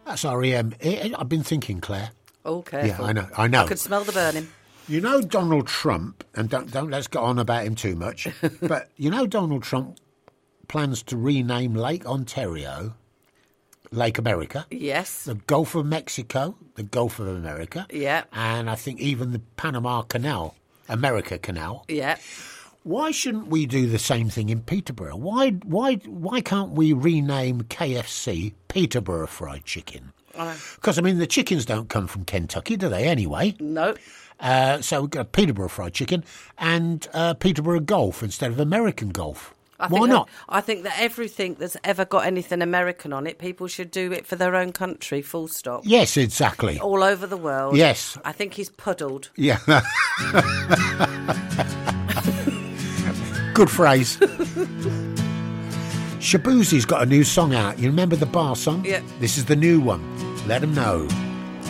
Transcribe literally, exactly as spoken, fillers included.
That's R E M. I- I've been thinking, Claire. Oh, careful. Yeah, I know. I know. I could smell the burning. You know Donald Trump, and don't, don't let's get on about him too much, but you know Donald Trump plans to rename Lake Ontario Lake America. Yes. The Gulf of Mexico, the Gulf of America. Yeah. And I think even the Panama Canal, America Canal. Yeah. Why shouldn't we do the same thing in Peterborough? Why why why can't we rename K F C Peterborough Fried Chicken? Because, I mean, the chickens don't come from Kentucky, do they, anyway? No. Uh, so we've got Peterborough Fried Chicken and uh, Peterborough Golf instead of American Golf. I Why think not? That, I think that everything that's ever got anything American on it, people should do it for their own country, full stop. Yes, exactly. All over the world. Yes. I think he's puddled. Yeah. Good phrase. Shabuzi's got a new song out. You remember the bar song? Yeah. This is the new one. Let 'em know.